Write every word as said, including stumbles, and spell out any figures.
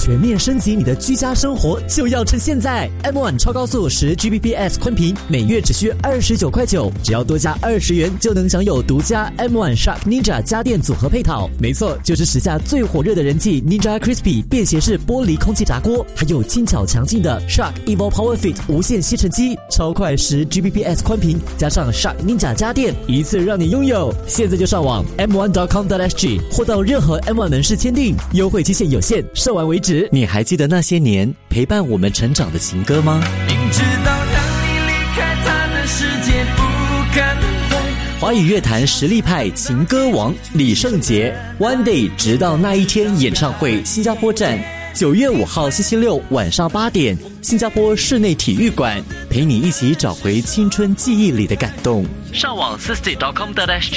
全面升级你的居家生活就要趁现在 M 一 超高速十 G B P S 宽频，每月只需二十九块九，只要多加二十元就能享有独家 M 一 Shark Ninja 家电组合配套。没错，就是时下最火热的人气 Ninja Crispy 便携式玻璃空气炸锅，还有轻巧强劲的 Shark Evo Power Fit 无线吸尘机，超快十 G B P S 宽频，加上 Shark Ninja 家电，一次让你拥有。现在就上网 m one dot com dot s g 或到任何 M 一 门市签订，优惠期限有限，售完为止。 你还记得那些年陪伴我们成长的情歌吗？ 明知道让你离开他的世界不肯退。 华语乐坛实力派情歌王李圣杰 One Day 直到那一天演唱会新加坡站，九月五号星期六晚上八点，新加坡室内体育馆，陪你一起找回青春记忆里的感动。上网 sixty dot com dot s g